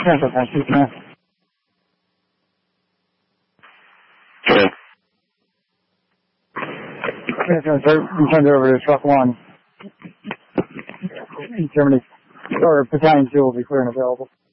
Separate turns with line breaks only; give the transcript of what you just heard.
Central Time, Superman. We turned it over to Truck 1. Germany, or Battalion 2 will be clear and available.